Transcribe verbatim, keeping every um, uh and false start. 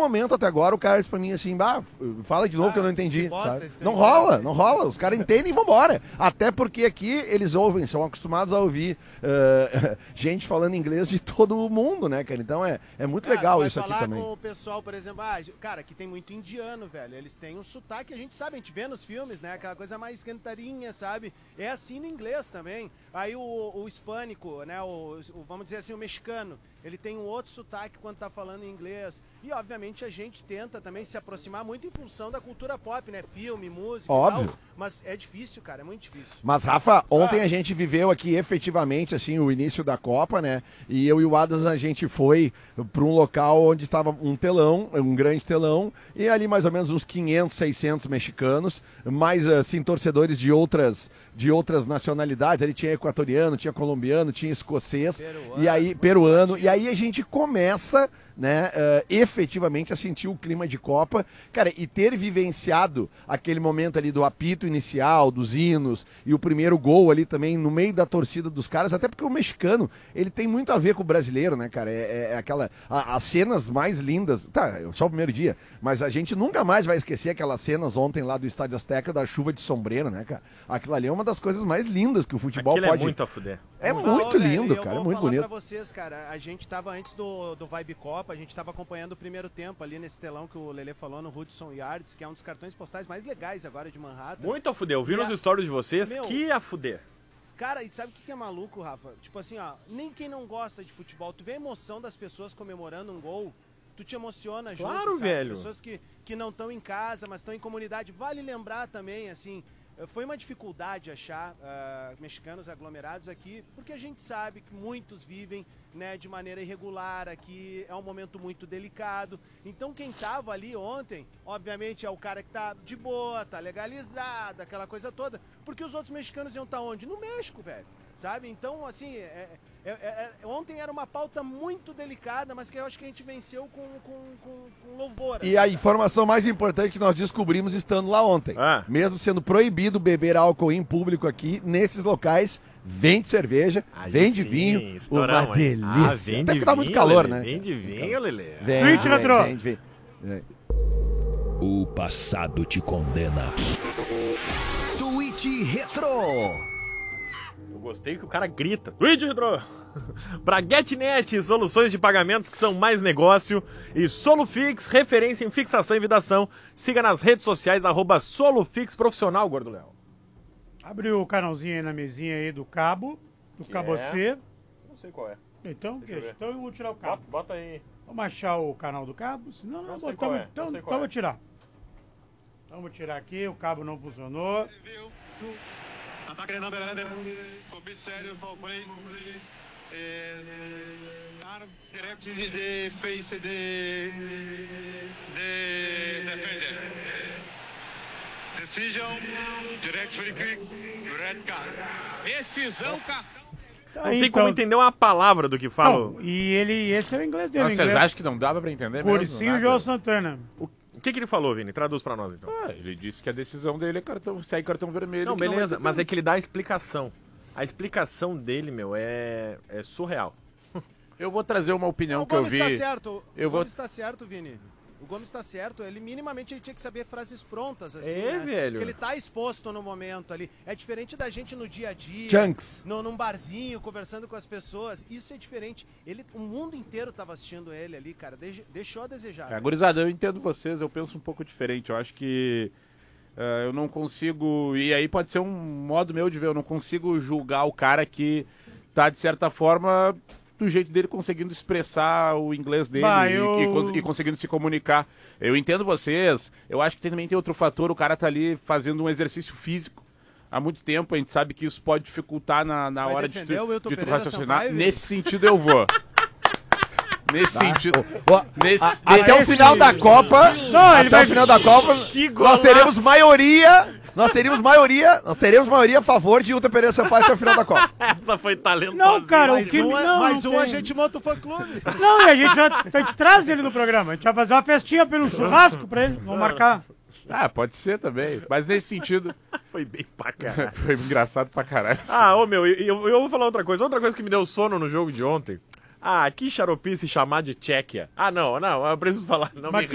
momento até agora o cara disse pra mim assim, bah, fala de novo ah, que eu não entendi. Bosta, não rola, não rola. Os caras entendem e vambora. Até porque aqui eles ouvem, são acostumados a ouvir uh, gente falando inglês de todo o mundo, né, cara? Então é, é muito cara, legal isso aqui também. Falar com o pessoal, por exemplo, ah, cara, aqui tem muito indiano, velho. Eles têm um sotaque, a gente sabe, a gente vê nos filmes, né? Aquela coisa mais cantarinha, sabe? É assim no inglês também. Aí o, o hispânico, né? O, o, vamos dizer assim, o mexicano, ele tem um outro sotaque quando tá falando em inglês. E, obviamente, a gente tenta também se aproximar muito em função da cultura pop, né? Filme, música Óbvio. e tal. Mas é difícil, cara, é muito difícil. Mas, Rafa, ontem ah. a gente viveu aqui efetivamente, assim, o início da Copa, né? E eu e o Adams, a gente foi para um local onde estava um telão, um grande telão, e ali mais ou menos uns quinhentos, seiscentos mexicanos, mais, assim, torcedores de outras... de outras nacionalidades, ali tinha equatoriano, tinha colombiano, tinha escocês, peruano, e aí peruano, e aí a gente começa, né, uh, efetivamente a sentir o clima de Copa, cara, e ter vivenciado aquele momento ali do apito inicial, dos hinos, e o primeiro gol ali também no meio da torcida dos caras, até porque o mexicano, ele tem muito a ver com o brasileiro, né, cara, é, é aquela, a, as cenas mais lindas, tá, só o primeiro dia, mas a gente nunca mais vai esquecer aquelas cenas ontem lá do Estádio Azteca da chuva de sombreiro, né, cara, aquilo ali é uma das coisas mais lindas que o futebol Aquilo pode... é muito a fuder. É Não, muito velho, lindo, eu cara, é vou muito falar bonito. pra vocês, cara, a gente tava antes do, do Vibe Copa, a gente tava acompanhando o primeiro tempo ali nesse telão que o Lelê falou no Hudson Yards, que é um dos cartões postais mais legais agora de Manhattan. Muito a fuder, eu vi nos a... stories de vocês, Meu, que a fuder. Cara, e sabe o que é maluco, Rafa? Tipo assim, ó, nem quem não gosta de futebol, tu vê a emoção das pessoas comemorando um gol, tu te emociona junto, claro, sabe? velho. Pessoas que, que não estão em casa, mas estão em comunidade. Vale lembrar também, assim, foi uma dificuldade achar uh, mexicanos aglomerados aqui, porque a gente sabe que muitos vivem, né, de maneira irregular aqui, é um momento muito delicado. Então quem tava ali ontem, obviamente é o cara que tá de boa, tá legalizado, aquela coisa toda, porque os outros mexicanos iam estar onde? No México, velho. Sabe? Então, assim, é, é, é, é, ontem era uma pauta muito delicada, mas que eu acho que a gente venceu com, com, com, com louvor. E assim, a informação mais importante que nós descobrimos estando lá ontem, ah. mesmo sendo proibido beber álcool em público aqui, nesses locais, vende cerveja, aí vende sim, vinho, estourão, uma delícia. Ah, vende Até porque tá muito vinho, calor, Lelê, né? Vende vinho, Lelê. Vende, vende, vende, vende, vende. O passado te condena. Tweet Retro. Gostei que o cara grita. Tweet Retro! Pra GetNet, soluções de pagamentos que são mais negócio. E Solufix, referência em fixação e vidação. Siga nas redes sociais, arroba Solufix Profissional, Gordo Léo. Abre o canalzinho aí na mesinha aí do cabo, do que cabo é? C. Não sei qual é. Então, deixa, deixa. Então eu vou tirar o cabo. Bota, bota aí. Vamos achar o canal do cabo, senão não, não não sei botamos. qual é. Então, não sei então qual eu vou é. tirar. Então vou tirar aqui, o cabo não funcionou. Direct de face de de defender. Decision, direct free kick, red card. Decisão, cartão. Não tem então, como entender uma palavra do que fala. Não, e ele, esse é o inglês dele. Nossa, vocês acham que não dava pra entender mesmo? Cursinho João Santana. O, o que, que ele falou, Vini? Traduz pra nós, então. Ah, ele disse que a decisão dele é cartão, sai cartão vermelho. Não, beleza, não mas é que ele dá a explicação. A explicação dele, meu, é, é surreal. Eu vou trazer uma opinião o que eu Gomes vi. Tá certo. Eu o vou... Gomes tá certo, Vini. O Gomes tá certo. Ele minimamente ele tinha que saber frases prontas, assim. É, né? velho. Porque ele tá exposto no momento ali. É diferente da gente no dia a dia. Chunks. No, num barzinho, conversando com as pessoas. Isso é diferente. Ele, o mundo inteiro tava assistindo ele ali, cara. De, deixou a desejar. É, gurizada, eu entendo vocês, eu penso um pouco diferente. Eu acho que uh, eu não consigo. E aí pode ser um modo meu de ver, eu não consigo julgar o cara que tá, de certa forma, do jeito dele conseguindo expressar o inglês dele bah, e, eu... e, e conseguindo se comunicar. Eu entendo vocês, eu acho que também tem outro fator, o cara tá ali fazendo um exercício físico há muito tempo, a gente sabe que isso pode dificultar na, na hora de tu, de tu raciocinar. Sampaio, nesse sentido eu vou. Nesse tá. sentido. O, o, nesse, a, nesse até o final da Copa. Não, até ele vai... o final da Copa, nós teremos maioria. Nós teríamos maioria, nós teremos maioria a favor de Hilton Pereira Sampaio até o final da Copa. Essa foi talentosa. Não, cara, mais o que um, não, mais não um tem... a gente monta o fã-clube. Não, e a gente já a gente traz ele no programa. A gente vai fazer uma festinha pelo churrasco pra ele. Vamos marcar. Ah, pode ser também. Mas nesse sentido. Foi bem pra caralho. Foi engraçado pra caralho. Ah, ô meu, eu, eu vou falar outra coisa. Outra coisa que me deu sono no jogo de ontem. Ah, que xaropice chamar de Tchequia. Ah, não, não, eu preciso falar. Não Mas me